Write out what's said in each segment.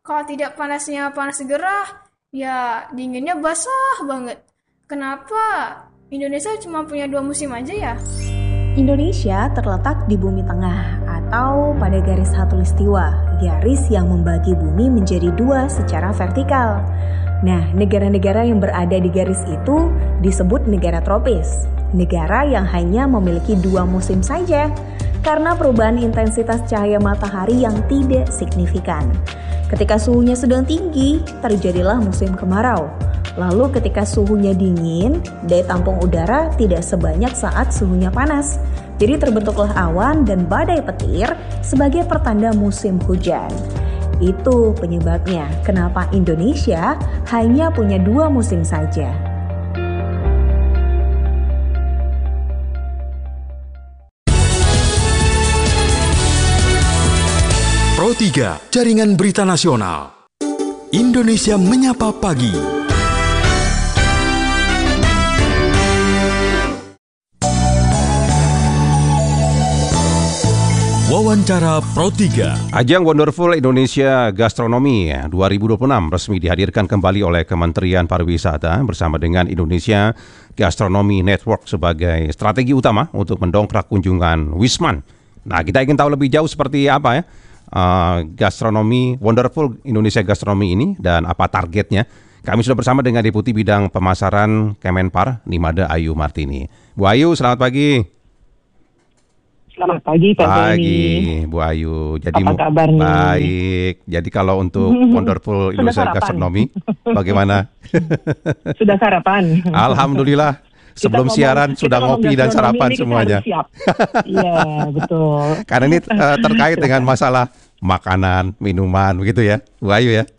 Kalau tidak panasnya panas gerah, ya dinginnya basah banget. Kenapa Indonesia cuma punya 2 musim aja ya? Indonesia terletak di bumi tengah atau pada garis khatulistiwa, garis yang membagi bumi menjadi 2 secara vertikal. Nah, negara-negara yang berada di garis itu disebut negara tropis, negara yang hanya memiliki 2 musim saja karena perubahan intensitas cahaya matahari yang tidak signifikan. Ketika suhunya sedang tinggi, terjadilah musim kemarau. Lalu ketika suhunya dingin, daya tampung udara tidak sebanyak saat suhunya panas. Jadi terbentuklah awan dan badai petir sebagai pertanda musim hujan. Itu penyebabnya kenapa Indonesia hanya punya 2 musim saja. Pro 3, Jaringan Berita Nasional. Indonesia Menyapa Pagi. Wawancara Pro 3. Ajang Wonderful Indonesia Gastronomi 2026 resmi dihadirkan kembali oleh Kementerian Pariwisata bersama dengan Indonesia Gastronomy Network sebagai strategi utama untuk mendongkrak kunjungan Wisman. Nah, kita ingin tahu lebih jauh seperti apa ya gastronomi Wonderful Indonesia Gastronomi ini dan apa targetnya. Kami sudah bersama dengan Deputi Bidang Pemasaran Kemenpar, Nimada Ayu Martini. Bu Ayu, selamat pagi. Selamat pagi Pak Pagi, Bu Ayu. Jadi apa kabar nih? Baik. Jadi kalau untuk Wonderful Indonesia Gastronomi, bagaimana? Sudah sarapan? Alhamdulillah. Sebelum siaran sudah ngopi dan sarapan semuanya. Iya, betul. Karena ini terkait dengan masalah makanan, minuman, begitu ya, Bu Ayu ya?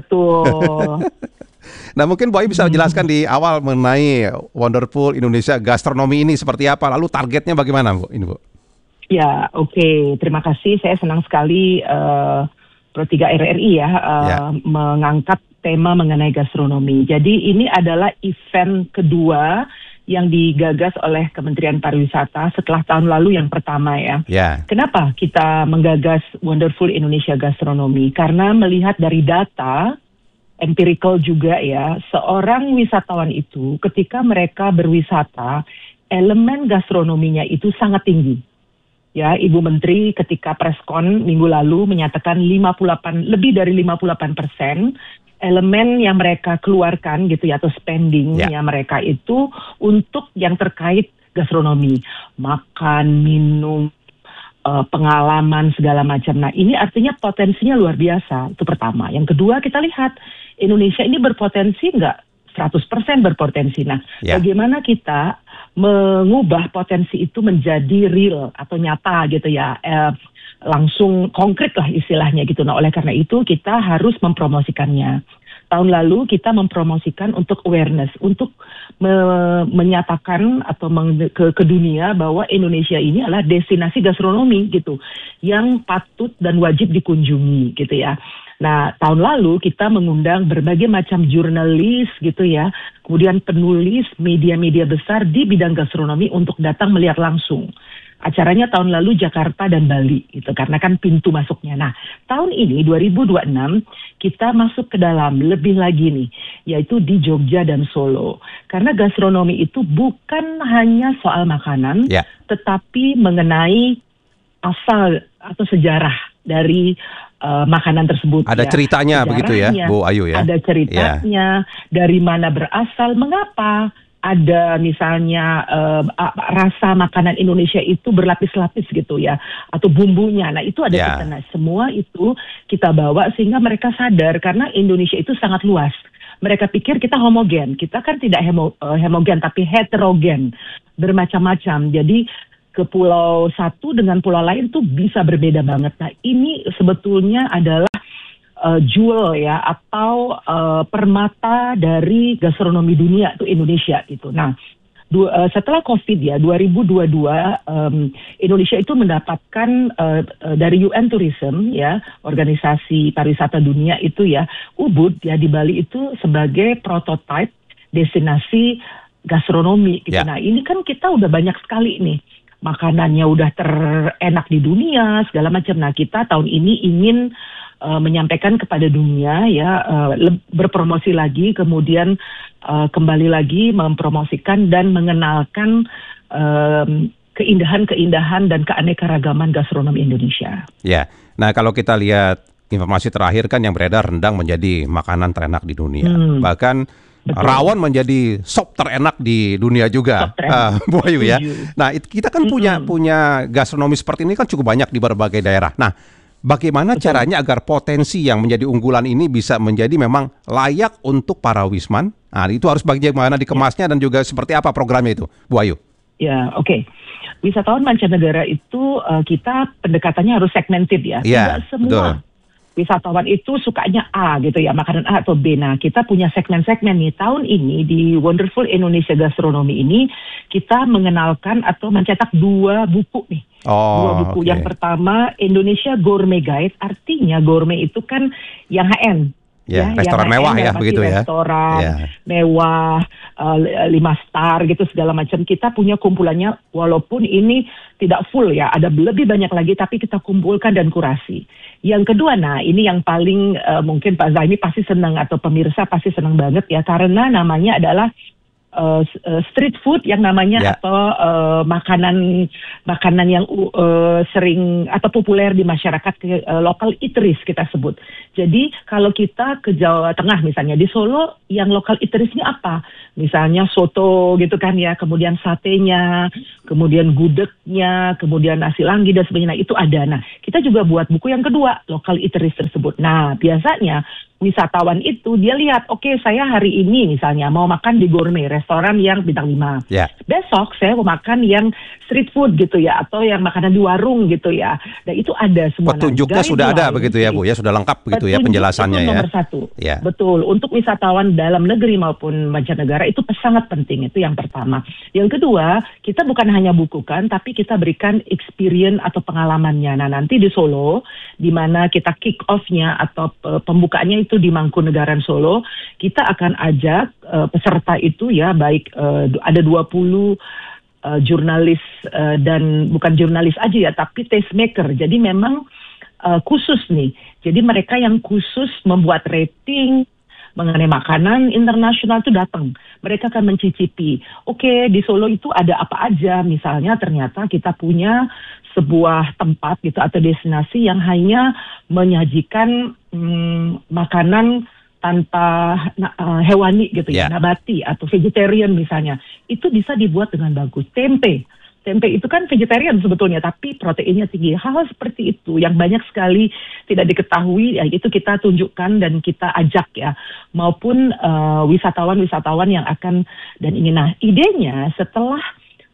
Betul. Nah, mungkin Bu Ayu bisa menjelaskan di awal mengenai Wonderful Indonesia Gastronomi ini seperti apa, lalu targetnya bagaimana, Bu? Ini, Bu. Ya, oke. Terima kasih. Saya senang sekali Pro 3 RRI mengangkat tema mengenai gastronomi. Jadi ini adalah event kedua yang digagas oleh Kementerian Pariwisata setelah tahun lalu yang pertama ya. Kenapa kita menggagas Wonderful Indonesia Gastronomi? Karena melihat dari data empirical juga ya, seorang wisatawan itu ketika mereka berwisata, elemen gastronominya itu sangat tinggi. Ya, Ibu Menteri ketika preskon minggu lalu menyatakan lebih dari 58% elemen yang mereka keluarkan gitu ya, atau spendingnya mereka itu untuk yang terkait gastronomi, makan, minum, pengalaman segala macam. Nah, ini artinya potensinya luar biasa. Itu pertama. Yang kedua, kita lihat Indonesia ini berpotensi nggak? 100% berpotensi. Nah, bagaimana kita mengubah potensi itu menjadi real atau nyata gitu ya, langsung konkret lah istilahnya gitu. Nah, oleh karena itu kita harus mempromosikannya. Tahun lalu kita mempromosikan untuk awareness, untuk menyatakan atau ke dunia bahwa Indonesia ini adalah destinasi gastronomi gitu, yang patut dan wajib dikunjungi gitu ya. Nah, tahun lalu kita mengundang berbagai macam jurnalis gitu ya, kemudian penulis media-media besar di bidang gastronomi untuk datang melihat langsung. Acaranya tahun lalu Jakarta dan Bali gitu, karena kan pintu masuknya. Nah, tahun ini 2026 kita masuk ke dalam lebih lagi nih, yaitu di Jogja dan Solo. Karena gastronomi itu bukan hanya soal makanan, tetapi mengenai asal atau sejarah dari makanan tersebut. Ada ceritanya begitu ya, Bu Ayu ya? Ada ceritanya, dari mana berasal, mengapa ada misalnya rasa makanan Indonesia itu berlapis-lapis gitu ya, atau bumbunya. Nah, itu ada kita. Nah, semua itu kita bawa sehingga mereka sadar, karena Indonesia itu sangat luas. Mereka pikir kita homogen. Kita kan tidak homogen, tapi heterogen, bermacam-macam. Jadi ke pulau satu dengan pulau lain tuh bisa berbeda banget. Nah, ini sebetulnya adalah jewel ya, atau permata dari gastronomi dunia itu Indonesia gitu. Nah, setelah COVID ya 2022 Indonesia itu mendapatkan dari UN Tourism ya, organisasi pariwisata dunia itu ya, Ubud ya di Bali itu sebagai prototipe destinasi gastronomi gitu. Nah, ini kan kita udah banyak sekali nih, makanannya udah terenak di dunia segala macam. Nah, kita tahun ini ingin menyampaikan kepada dunia ya, berpromosi lagi, kemudian kembali lagi mempromosikan dan mengenalkan keindahan-keindahan dan keanekaragaman gastronomi Indonesia. Ya, nah kalau kita lihat informasi terakhir kan yang beredar, rendang menjadi makanan terenak di dunia. Bahkan Betul. rawon menjadi sop terenak di dunia juga, Bu Ayu ya. Nah, kita kan punya gastronomi seperti ini kan cukup banyak di berbagai daerah. Nah, bagaimana caranya agar potensi yang menjadi unggulan ini bisa menjadi memang layak untuk para wisman? Nah, itu harus bagaimana dikemasnya dan juga seperti apa programnya itu, Bu Ayu? Ya, oke. Wisatawan mancanegara itu kita pendekatannya harus segmented ya. Iya, Tidak semua wisatawan itu sukanya A gitu ya, makanan A atau B. Nah, kita punya segmen-segmen nih. Tahun ini di Wonderful Indonesia Gastronomy ini kita mengenalkan atau mencetak 2 buku nih. 2 buku. Yang pertama Indonesia Gourmet Guide, artinya gourmet itu kan yang HN. Ya, restoran mewah ya, begitu ya. Restoran mewah, 5 star gitu segala macam. Kita punya kumpulannya, walaupun ini tidak full ya, ada lebih banyak lagi, tapi kita kumpulkan dan kurasi. Yang kedua, nah ini yang paling mungkin Pak Zaini pasti senang atau pemirsa pasti senang banget ya, karena namanya adalah street food yang namanya atau makanan yang sering atau populer di masyarakat local eateries kita sebut. Jadi kalau kita ke Jawa Tengah misalnya di Solo yang local eateriesnya apa? Misalnya soto gitu kan ya, kemudian satenya, kemudian gudegnya, kemudian nasi langgi dan sebagainya. Nah, itu ada. Nah, kita juga buat buku yang kedua, local eateries tersebut. Nah, biasanya wisatawan itu dia lihat, oke, saya hari ini misalnya mau makan di gourmet, restoran yang bintang 5. Besok saya mau makan yang street food gitu ya, atau yang makanan di warung gitu ya. Dan itu ada semua. Petunjuknya sudah ada begitu ya Bu ya, sudah lengkap begitu ya penjelasannya ya. Nomor 1. Betul, untuk wisatawan dalam negeri maupun mancanegara itu sangat penting, itu yang pertama. Yang kedua, kita bukan hanya bukukan, tapi kita berikan experience atau pengalamannya. Nah, nanti di Solo, di mana kita kick off-nya atau pembukaannya itu di Mangkunegaran Solo, kita akan ajak peserta itu ya, baik ada 20 jurnalis dan bukan jurnalis aja ya, tapi tastemaker. Jadi memang khusus nih. Jadi mereka yang khusus membuat rating mengenai makanan internasional itu datang. Mereka akan mencicipi. Oke, di Solo itu ada apa aja. Misalnya ternyata kita punya sebuah tempat gitu atau destinasi yang hanya menyajikan makanan tanpa hewani gitu ya, nabati atau vegetarian misalnya. Itu bisa dibuat dengan bagus. Tempe itu kan vegetarian sebetulnya, tapi proteinnya tinggi. Hal-hal seperti itu yang banyak sekali tidak diketahui, ya itu kita tunjukkan dan kita ajak ya, maupun wisatawan-wisatawan yang akan dan ingin. Nah, idenya setelah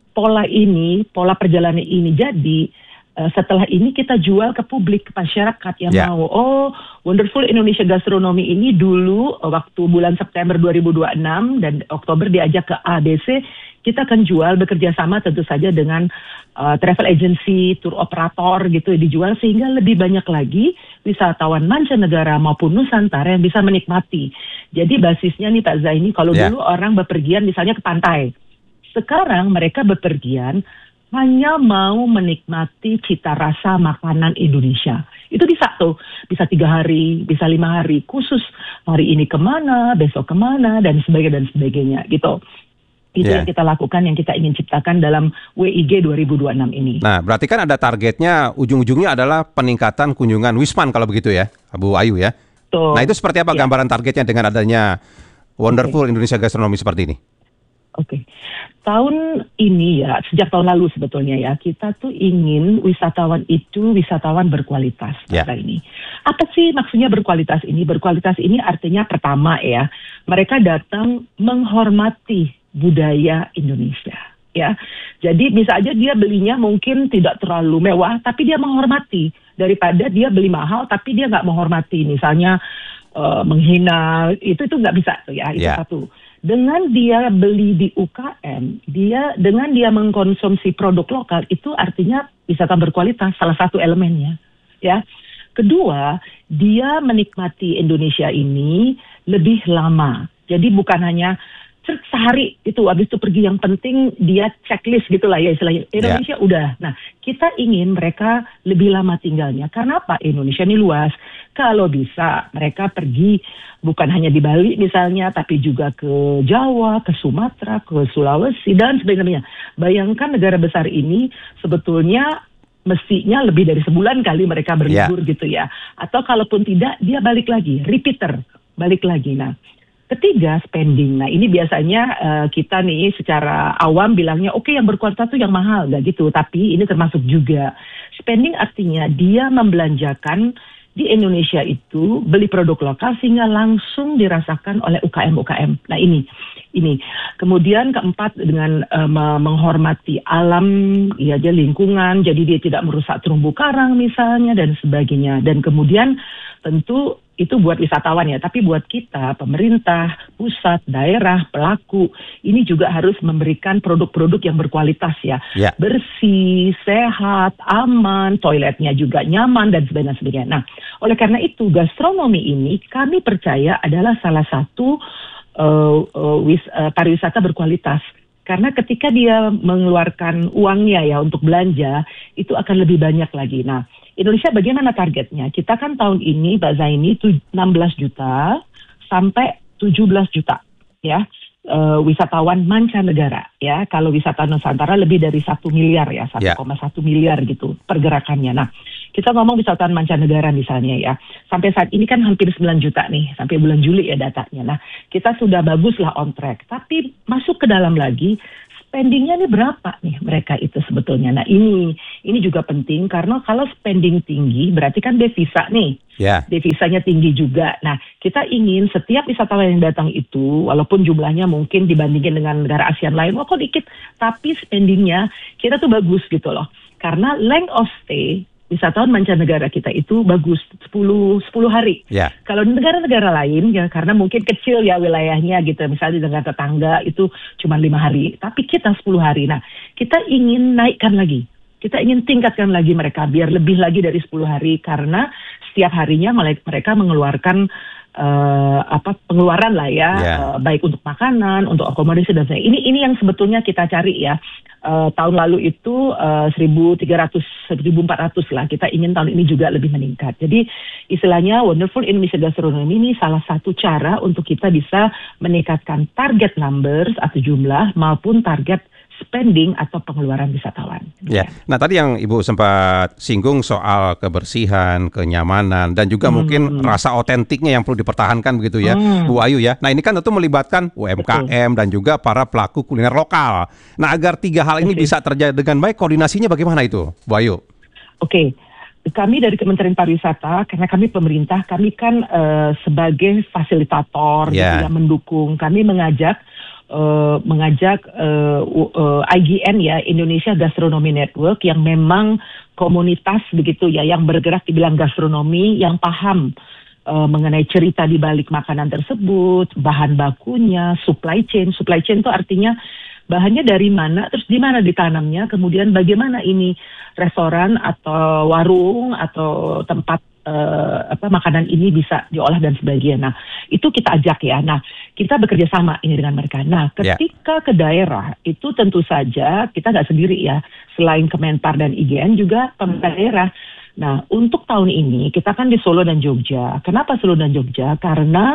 pola perjalanan ini jadi, setelah ini kita jual ke publik, ke masyarakat yang mau. Wonderful Indonesia Gastronomy ini dulu waktu bulan September 2026 dan Oktober diajak ke ABC. Kita akan jual bekerja sama tentu saja dengan travel agency, tour operator gitu, dijual sehingga lebih banyak lagi wisatawan mancanegara maupun Nusantara yang bisa menikmati. Jadi basisnya nih Pak Zaini, kalau dulu orang bepergian misalnya ke pantai, sekarang mereka bepergian hanya mau menikmati cita rasa makanan Indonesia. Itu bisa tuh, bisa 3 hari, bisa 5 hari, khusus hari ini kemana, besok kemana, dan sebagainya gitu. Itu yang kita lakukan, yang kita ingin ciptakan dalam WIG 2026 ini. Nah, berarti kan ada targetnya, ujung-ujungnya adalah peningkatan kunjungan wisman kalau begitu ya, Bu Ayu ya. Tuh. Nah, itu seperti apa gambaran targetnya dengan adanya Wonderful Indonesia Gastronomy seperti ini? Tahun ini ya, sejak tahun lalu sebetulnya ya, kita tuh ingin wisatawan itu wisatawan berkualitas. Ini. Apa sih maksudnya berkualitas ini? Berkualitas ini artinya pertama ya, mereka datang menghormati budaya Indonesia. Ya, jadi bisa aja dia belinya mungkin tidak terlalu mewah, tapi dia menghormati, daripada dia beli mahal tapi dia nggak menghormati, misalnya menghina, itu nggak bisa tuh ya, itu satu. Dengan dia beli di UKM, dengan dia mengkonsumsi produk lokal, itu artinya wisata berkualitas, salah satu elemennya. Ya, kedua, dia menikmati Indonesia ini lebih lama. Jadi bukan hanya sehari itu, habis itu pergi, yang penting dia checklist gitulah ya istilahnya. Indonesia udah. Nah, kita ingin mereka lebih lama tinggalnya. Karena apa? Indonesia ini luas. kalau bisa mereka pergi bukan hanya di Bali misalnya, tapi juga ke Jawa, ke Sumatera, ke Sulawesi, dan sebagainya. Bayangkan negara besar ini sebetulnya mestinya lebih dari sebulan kali mereka berlibur gitu ya. Atau kalaupun tidak, dia balik lagi, repeater, balik lagi. Nah, ketiga, spending. Nah, ini biasanya kita nih secara awam bilangnya, oke, yang berkualitas itu yang mahal, nggak gitu. Tapi ini termasuk juga. Spending artinya dia membelanjakan di Indonesia itu, beli produk lokal sehingga langsung dirasakan oleh UKM-UKM. Nah, ini. Kemudian keempat, dengan menghormati alam, ya aja lingkungan, jadi dia tidak merusak terumbu karang misalnya, dan sebagainya. Dan kemudian tentu itu buat wisatawan ya, tapi buat kita, pemerintah, pusat, daerah, pelaku, ini juga harus memberikan produk-produk yang berkualitas ya. Bersih, sehat, aman, toiletnya juga nyaman, dan sebagainya. Nah, oleh karena itu, gastronomi ini kami percaya adalah salah satu pariwisata berkualitas. Karena ketika dia mengeluarkan uangnya ya untuk belanja, itu akan lebih banyak lagi. Nah, Indonesia bagaimana targetnya? Kita kan tahun ini, Mbak Zaini, 16 juta sampai 17 juta ya wisatawan mancanegara ya. Kalau wisatawan Nusantara lebih dari 1 miliar ya, 1,1 miliar gitu pergerakannya. Nah, kita ngomong wisatawan mancanegara misalnya ya. Sampai saat ini kan hampir 9 juta nih, sampai bulan Juli ya datanya. Nah, kita sudah bagus lah on track. Tapi masuk ke dalam lagi, spendingnya nih berapa nih mereka itu sebetulnya. Nah, ini juga penting karena kalau spending tinggi berarti kan devisa nih. Devisanya tinggi juga. Nah, kita ingin setiap wisatawan yang datang itu, walaupun jumlahnya mungkin dibandingin dengan negara ASEAN lain, kok dikit, tapi spendingnya kita tuh bagus gitu loh. Karena length of stay wisatawan mancanegara kita itu bagus, 10 hari. Kalau di negara-negara lain ya, karena mungkin kecil ya wilayahnya gitu, misalnya di negara tetangga itu cuma 5 hari, tapi kita 10 hari. Nah, kita ingin naikkan lagi, kita ingin tingkatkan lagi mereka biar lebih lagi dari 10 hari, karena setiap harinya mereka mengeluarkan pengeluaran lah ya, baik untuk makanan, untuk akomodasi dan sebagainya. Ini yang sebetulnya kita cari ya. Tahun lalu itu 1.300, 1.400 lah. Kita ingin tahun ini juga lebih meningkat. Jadi istilahnya Wonderful Indonesia Gastronomy ini salah satu cara untuk kita bisa meningkatkan target numbers atau jumlah maupun target spending atau pengeluaran wisatawan. Nah tadi yang Ibu sempat singgung soal kebersihan, kenyamanan, dan juga mungkin rasa otentiknya yang perlu dipertahankan begitu ya, Bu Ayu ya. Nah ini kan tentu melibatkan UMKM dan juga para pelaku kuliner lokal. Nah agar 3 hal ini bisa terjadi dengan baik, koordinasinya bagaimana itu, Bu Ayu? Kami dari Kementerian Pariwisata, karena kami pemerintah, kami kan sebagai fasilitator gitu ya, mendukung. Kami mengajak IGN ya, Indonesia Gastronomy Network, yang memang komunitas begitu ya, yang bergerak di bidang gastronomi, yang paham mengenai cerita di balik makanan tersebut, bahan bakunya, supply chain. Supply chain itu artinya bahannya dari mana, terus di mana ditanamnya, kemudian bagaimana ini restoran atau warung atau tempat makanan ini bisa diolah dan sebagainya. Nah, itu kita ajak ya. Nah, kita bekerja sama ini dengan mereka. Nah, ketika ke daerah itu tentu saja kita nggak sendiri ya. Selain Kemenpar dan IGN juga pemerintah daerah. Nah, untuk tahun ini kita kan di Solo dan Jogja. Kenapa Solo dan Jogja? Karena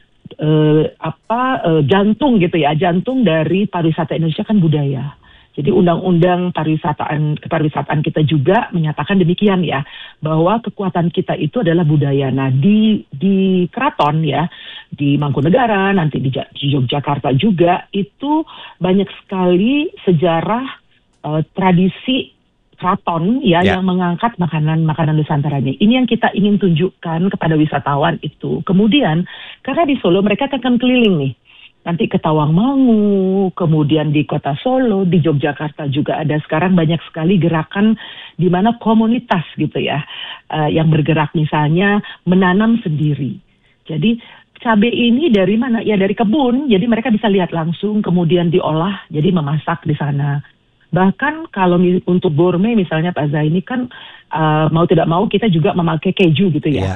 jantung gitu ya, jantung dari pariwisata Indonesia kan budaya. Jadi undang-undang kepariwisataan kita juga menyatakan demikian ya, bahwa kekuatan kita itu adalah budaya. Nah, di keraton ya, di Mangkunegaran, nanti di Yogyakarta juga, itu banyak sekali sejarah tradisi keraton ya, yang mengangkat makanan Nusantaranya. Ini yang kita ingin tunjukkan kepada wisatawan itu. Kemudian karena di Solo mereka akan keliling nih, nanti ke Tawangmangu, kemudian di kota Solo, di Yogyakarta juga ada sekarang banyak sekali gerakan di mana komunitas gitu ya, yang bergerak misalnya menanam sendiri. Jadi cabai ini dari mana? Ya dari kebun, jadi mereka bisa lihat langsung, kemudian diolah, jadi memasak di sana. Bahkan kalau untuk gourmet misalnya Pak Zaini kan mau tidak mau kita juga memakai keju gitu ya.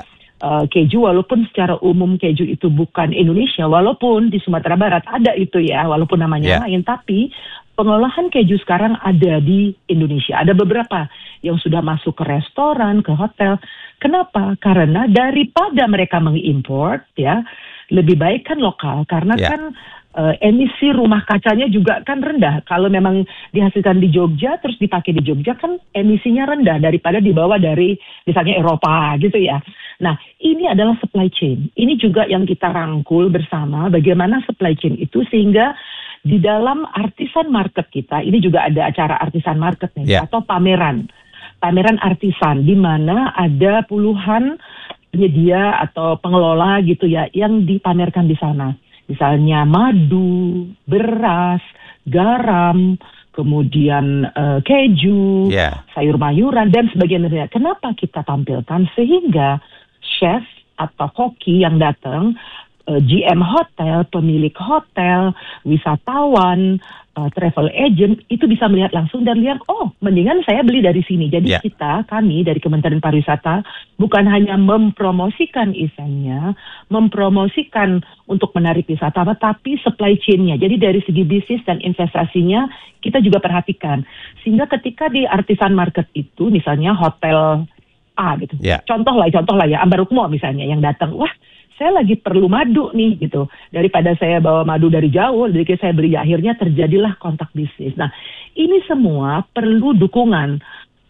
keju, walaupun secara umum keju itu bukan Indonesia, walaupun di Sumatera Barat ada itu ya, walaupun namanya lain, tapi pengolahan keju sekarang ada di Indonesia. Ada beberapa yang sudah masuk ke restoran, ke hotel. Kenapa? Karena daripada mereka mengimport ya, lebih baik kan lokal, karena kan emisi rumah kacanya juga kan rendah. Kalau memang dihasilkan di Jogja terus dipakai di Jogja kan emisinya rendah daripada dibawa dari misalnya Eropa gitu ya. Nah, ini adalah supply chain. Ini juga yang kita rangkul bersama, bagaimana supply chain itu sehingga di dalam artisan market kita, ini juga ada acara artisan market nih, atau pameran artisan, di mana ada puluhan penyedia atau pengelola gitu ya yang dipamerkan di sana. Misalnya madu, beras, garam, kemudian keju, sayur mayuran, dan sebagainya. Kenapa kita tampilkan? Sehingga chef atau koki yang datang, GM hotel, pemilik hotel, wisatawan, travel agent, itu bisa melihat langsung dan lihat, oh mendingan saya beli dari sini. Jadi kami dari Kementerian Pariwisata bukan hanya mempromosikan eventnya, mempromosikan untuk menarik wisatawan, tapi supply chain-nya. Jadi dari segi bisnis dan investasinya kita juga perhatikan. Sehingga ketika di artisan market itu, misalnya hotel A gitu, contoh lah ya, Ambarukmo misalnya yang datang, wah saya lagi perlu madu nih gitu. Daripada saya bawa madu dari jauh, jadi saya beli. Akhirnya terjadilah kontak bisnis. Nah, ini semua perlu dukungan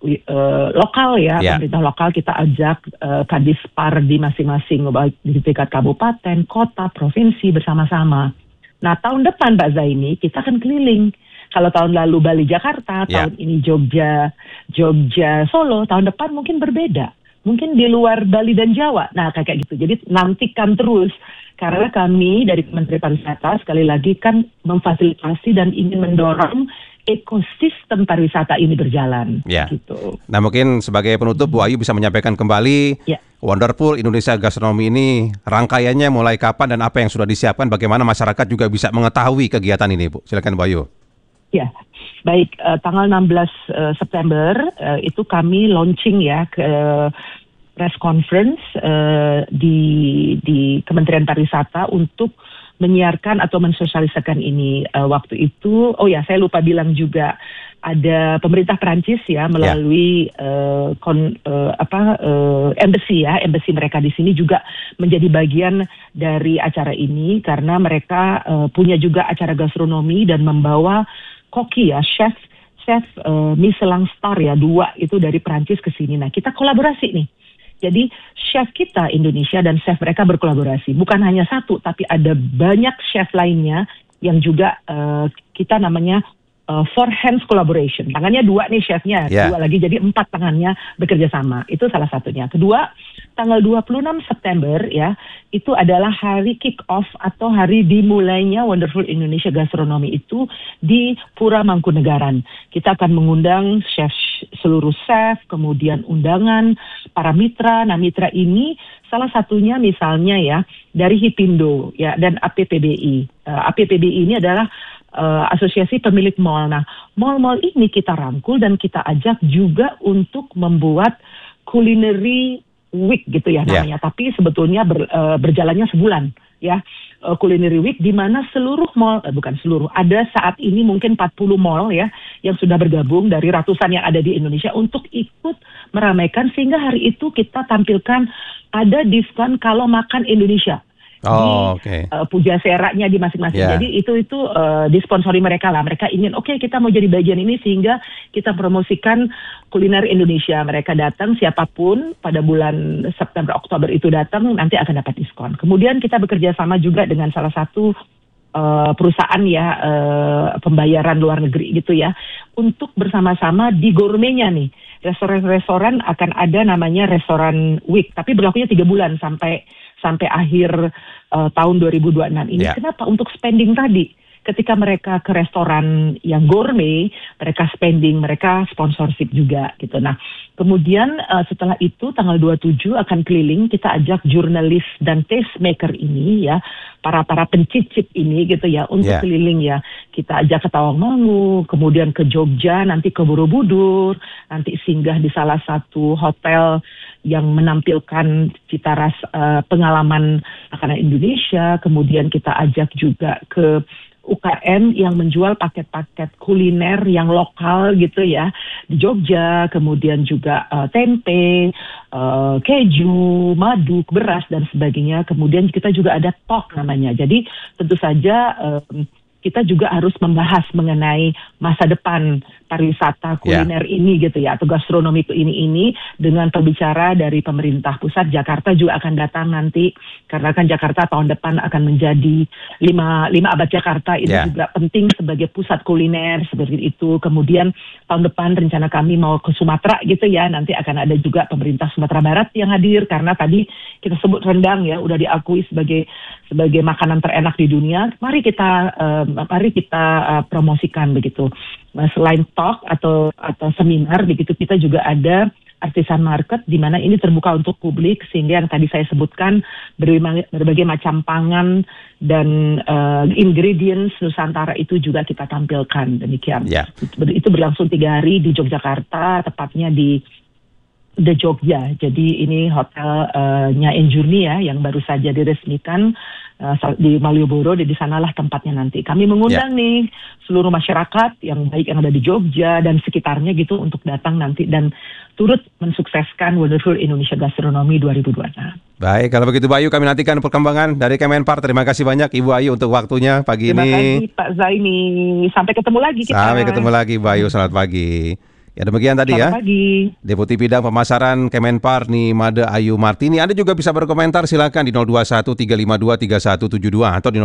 lokal ya. Pemerintah lokal kita ajak Kadispar di masing-masing, baik di tingkat kabupaten, kota, provinsi bersama-sama. Nah, tahun depan Mbak Zaini kita akan keliling. Kalau tahun lalu Bali Jakarta, tahun ini Jogja Solo, tahun depan mungkin berbeda. Mungkin di luar Bali dan Jawa. Nah, kayak gitu. Jadi nantikan terus. Karena kami dari Kementerian Pariwisata sekali lagi kan memfasilitasi dan ingin mendorong ekosistem pariwisata ini berjalan. Gitu. Nah, mungkin sebagai penutup Bu Ayu bisa menyampaikan kembali Wonderful Indonesia Gastronomi ini rangkaiannya mulai kapan dan apa yang sudah disiapkan, bagaimana masyarakat juga bisa mengetahui kegiatan ini, Bu. Silakan Bu Ayu. Ya, baik, tanggal 16 September itu kami launching ya ke press conference di Kementerian Pariwisata untuk menyiarkan atau mensosialisasikan ini. Waktu itu, saya lupa bilang juga ada pemerintah Perancis ya melalui embassy mereka di sini juga menjadi bagian dari acara ini karena mereka punya juga acara gastronomi dan membawa koki ya, chef Michelin star ya, 2 itu dari Prancis ke sini. Nah, kita kolaborasi nih. Jadi chef kita Indonesia dan chef mereka berkolaborasi. Bukan hanya satu, tapi ada banyak chef lainnya yang juga kita namanya four hands collaboration. Tangannya 2 nih chefnya, 2 lagi jadi 4 tangannya bekerja sama. Itu salah satunya. Kedua, tanggal 26 September ya, itu adalah hari kick off atau hari dimulainya Wonderful Indonesia Gastronomi itu di Pura Mangkunegaran. Kita akan mengundang seluruh chef, kemudian undangan para mitra. Nah, mitra ini salah satunya misalnya ya dari Hipindo ya dan APPBI. APPBI ini adalah asosiasi pemilik mall. Nah, mall-mall ini kita rangkul dan kita ajak juga untuk membuat culinary week gitu ya namanya. Tapi sebetulnya berjalannya sebulan ya. Culinary week di mana seluruh mall, bukan seluruh, ada saat ini mungkin 40 mall ya yang sudah bergabung dari ratusan yang ada di Indonesia untuk ikut meramaikan sehingga hari itu kita tampilkan ada diskon kalau makan Indonesia. Pujaseranya di masing-masing. Jadi itu disponsori mereka lah. Mereka ingin kita mau jadi bagian ini sehingga kita promosikan kuliner Indonesia. Mereka datang siapapun pada bulan September Oktober itu datang nanti akan dapat diskon. Kemudian kita bekerja sama juga dengan salah satu perusahaan ya pembayaran luar negeri gitu ya untuk bersama-sama di gourmetnya nih. Restoran-restoran akan ada namanya restoran week tapi berlakunya 3 bulan sampai akhir tahun 2026 ini. Kenapa? Untuk spending tadi. ketika mereka ke restoran yang gourmet, mereka spending, mereka sponsorship juga gitu. Nah, kemudian setelah itu tanggal 27 akan keliling, kita ajak jurnalis dan tastemaker ini ya, para pencicip ini gitu ya, untuk keliling ya. Kita ajak ke Tawangmangu, kemudian ke Jogja, nanti ke Borobudur, nanti singgah di salah satu hotel yang menampilkan cita rasa pengalaman makanan Indonesia. Kemudian kita ajak juga ke UKM yang menjual paket-paket kuliner yang lokal gitu ya di Jogja, kemudian juga tempe, keju, madu, beras dan sebagainya. Kemudian kita juga ada talk namanya. Jadi tentu saja kita juga harus membahas mengenai masa depan pariwisata kuliner ini gitu ya, atau gastronomi ini dengan pembicara dari pemerintah pusat. Jakarta juga akan datang nanti, karena kan Jakarta tahun depan akan menjadi 5 abad Jakarta itu juga penting sebagai pusat kuliner seperti itu. Kemudian tahun depan rencana kami mau ke Sumatera gitu ya, nanti akan ada juga pemerintah Sumatera Barat yang hadir, karena tadi kita sebut rendang ya udah diakui sebagai makanan terenak di dunia. Mari kita promosikan begitu. Nah, selain talk atau seminar begitu, kita juga ada artisan market di mana ini terbuka untuk publik, sehingga yang tadi saya sebutkan berbagai macam pangan dan ingredients Nusantara itu juga kita tampilkan demikian. Itu berlangsung 3 hari di Yogyakarta, tepatnya di The Jogja. Jadi ini hotelnya Enjourney ya, yang baru saja diresmikan di Malioboro. Di sanalah tempatnya nanti. Kami mengundang nih seluruh masyarakat yang baik yang ada di Jogja dan sekitarnya gitu untuk datang nanti dan turut mensukseskan Wonderful Indonesia Gastronomy 2026. Baik, kalau begitu Bayu, kami nantikan perkembangan dari Kemenpar. Terima kasih banyak Ibu Ayu untuk waktunya pagi ini. Terima kasih Pak Zaini. Sampai ketemu lagi kita. Sampai ketemu lagi Bayu, selamat pagi. Ya demikian tadi Selamat pagi. Deputi Bidang Pemasaran Kemenpar Nimade Ayu Martini. Anda juga bisa berkomentar, silakan di 0213523172 atau di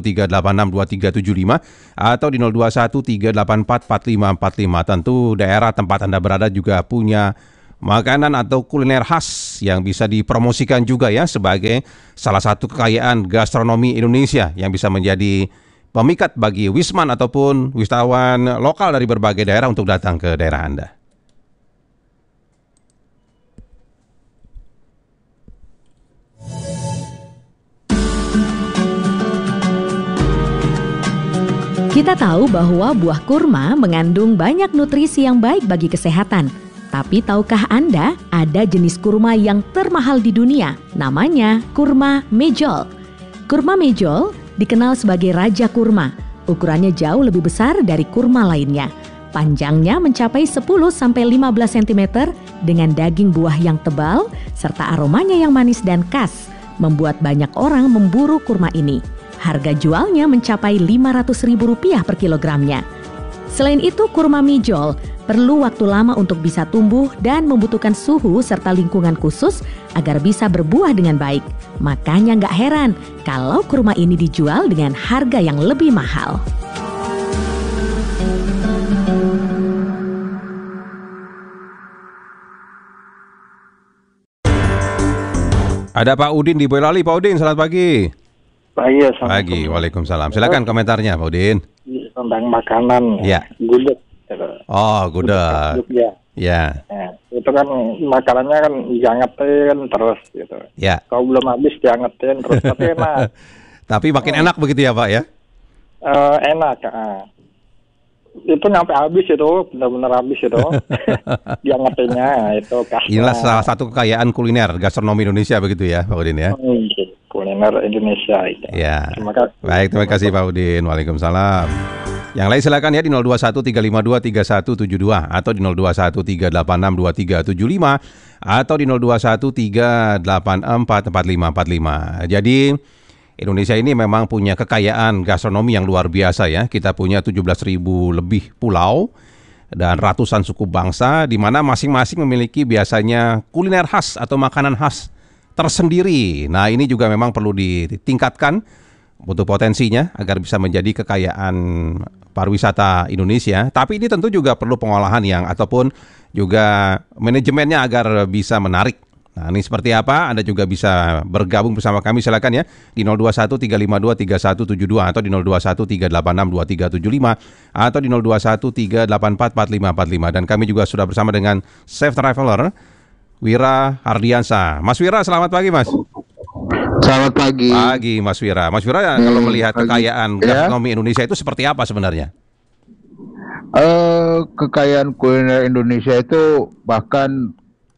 0213862375 atau di 0213844545. Tentu daerah tempat Anda berada juga punya makanan atau kuliner khas yang bisa dipromosikan juga ya, sebagai salah satu kekayaan gastronomi Indonesia yang bisa menjadi pemikat bagi wisman ataupun wisatawan lokal dari berbagai daerah untuk datang ke daerah Anda. Kita tahu bahwa buah kurma mengandung banyak nutrisi yang baik bagi kesehatan. Tapi tahukah Anda ada jenis kurma yang termahal di dunia? Namanya kurma mejol. Kurma mejol dikenal sebagai raja kurma. Ukurannya jauh lebih besar dari kurma lainnya. Panjangnya mencapai 10-15 cm dengan daging buah yang tebal serta aromanya yang manis dan khas, membuat banyak orang memburu kurma ini. Harga jualnya mencapai Rp500.000 per kilogramnya. Selain itu, kurma mejol perlu waktu lama untuk bisa tumbuh dan membutuhkan suhu serta lingkungan khusus agar bisa berbuah dengan baik. Makanya nggak heran kalau kurma ini dijual dengan harga yang lebih mahal. Ada Pak Udin di Boyolali. Pak Udin, selamat pagi. Pagi, pagi. Waalaikumsalam. Silakan komentarnya, Pak Udin. Tentang makanan, gudeg. Oh, gudeg. Ya. Itu kan makanannya kan diangetin terus gitu. Ya. Kalau belum habis diangetin terus, tapi enak. Tapi makin enak begitu ya Pak ya? Enak. Itu nyampe habis itu, benar-benar habis itu. Diangetinnya itu khasnya. Inilah salah satu kekayaan kuliner gastronomi Indonesia begitu ya Pak Udin ya? Kuliner Indonesia itu. Ya. Terima kasih. Baik, terima kasih Pak Udin. Waalaikumsalam. Yang lain silakan ya di 0213523172 atau di 0213862375 atau di 0213844545. Jadi Indonesia ini memang punya kekayaan gastronomi yang luar biasa ya. Kita punya 17.000 lebih pulau dan ratusan suku bangsa di mana masing-masing memiliki biasanya kuliner khas atau makanan khas tersendiri. Nah, ini juga memang perlu ditingkatkan untuk potensinya agar bisa menjadi kekayaan pariwisata Indonesia. Tapi ini tentu juga perlu pengolahan yang ataupun juga manajemennya agar bisa menarik Nah, ini seperti apa? Anda juga bisa bergabung bersama kami, silakan ya di 0213523172 atau di 0213862375 atau di 0213844545 dan kami juga sudah bersama dengan Safe Traveler Wira Ardiansa. Mas Wira, selamat pagi, Mas. Selamat pagi. Pagi, Mas Wira. Mas Wira, kalau melihat kekayaan gastronomi Indonesia itu seperti apa sebenarnya? Kekayaan kuliner Indonesia itu bahkan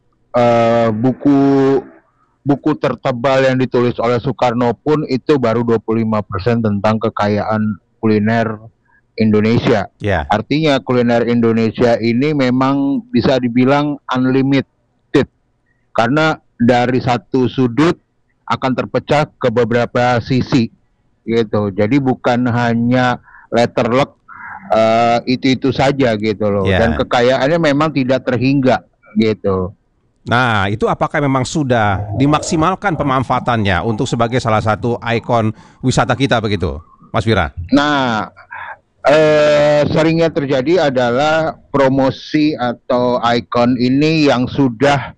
buku tertebal yang ditulis oleh Soekarno pun itu baru 25% tentang kekayaan kuliner Indonesia. Yeah. Artinya kuliner Indonesia ini memang bisa dibilang unlimited karena dari satu sudut akan terpecah ke beberapa sisi gitu. Jadi bukan hanya letterlock itu saja gitu loh. Yeah. Dan kekayaannya memang tidak terhingga gitu. Nah, itu apakah memang sudah dimaksimalkan pemanfaatannya untuk sebagai salah satu ikon wisata kita begitu, Mas Wira? Nah, seringnya terjadi adalah promosi atau ikon ini yang sudah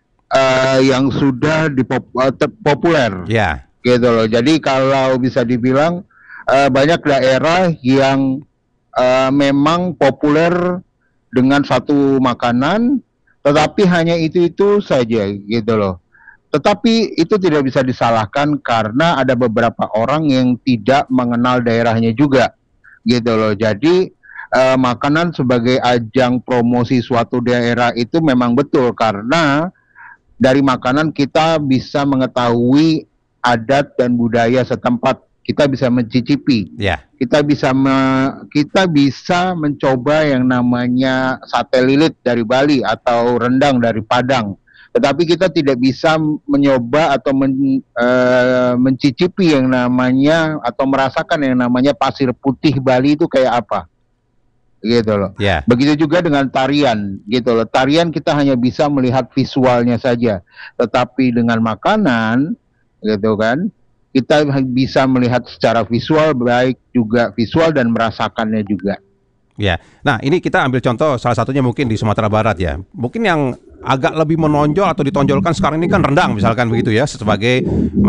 populer, Ya. gitu loh. Jadi kalau bisa dibilang banyak daerah yang memang populer dengan satu makanan. Tetapi hanya itu saja gitu loh. Tetapi itu tidak bisa disalahkan karena ada beberapa orang yang tidak mengenal daerahnya juga gitu loh. Jadi makanan sebagai ajang promosi suatu daerah itu memang betul karena dari makanan kita bisa mengetahui adat dan budaya setempat. Kita bisa mencicipi, kita bisa mencoba yang namanya sate lilit dari Bali atau rendang dari Padang. Tetapi kita tidak bisa mencoba atau mencicipi yang namanya atau merasakan yang namanya pasir putih Bali itu kayak apa, gitu loh. Begitu juga dengan tarian, gitu loh. Tarian kita hanya bisa melihat visualnya saja, tetapi dengan makanan, gitu kan. Kita bisa melihat secara visual, baik juga visual dan merasakannya juga. Ya, nah ini kita ambil contoh salah satunya mungkin di Sumatera Barat ya. Mungkin yang agak lebih menonjol atau ditonjolkan sekarang ini kan rendang misalkan begitu ya, sebagai